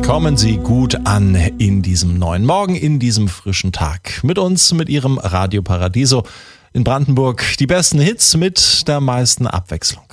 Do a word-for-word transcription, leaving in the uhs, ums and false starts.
Kommen Sie gut an in diesem neuen Morgen, in diesem frischen Tag. Mit uns, mit Ihrem Radio Paradiso in Brandenburg. Die besten Hits mit der meisten Abwechslung.